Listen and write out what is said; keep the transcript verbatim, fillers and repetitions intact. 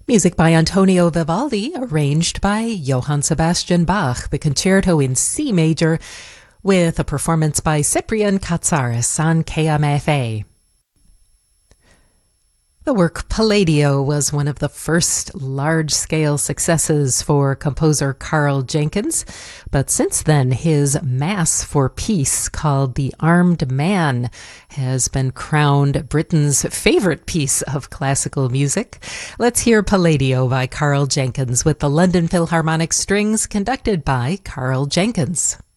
Music by Antonio Vivaldi, arranged by Johann Sebastian Bach, the concerto in C major, with a performance by Cyprian Katsaris on K M F A. The work Palladio was one of the first large-scale successes for composer Karl Jenkins, but since then his Mass for Peace, called The Armed Man, has been crowned Britain's favorite piece of classical music. Let's hear Palladio by Karl Jenkins with the London Philharmonic Strings, conducted by Karl Jenkins.